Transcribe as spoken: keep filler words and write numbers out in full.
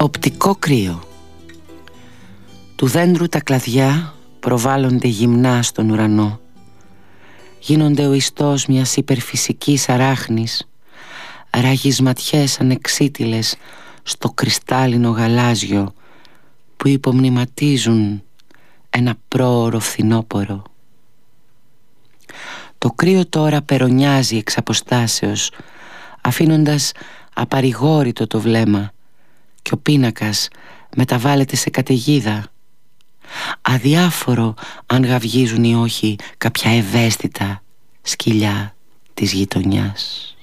Οπτικό κρύο. Του δέντρου τα κλαδιά προβάλλονται γυμνά στον ουρανό. Γίνονται ο ιστός μιας υπερφυσικής αράχνης. Ράγεις ματιές ανεξίτηλες στο κρυστάλλινο γαλάζιο που υπομνηματίζουν ένα πρόωρο φθινόπορο. Το κρύο τώρα περονιάζει εξ αποστάσεως, αφήνοντας απαρηγόρητο το βλέμμα, και ο πίνακας μεταβάλλεται σε καταιγίδα, αδιάφορο αν γαυγίζουν ή όχι κάποια ευαίσθητα σκυλιά της γειτονιάς.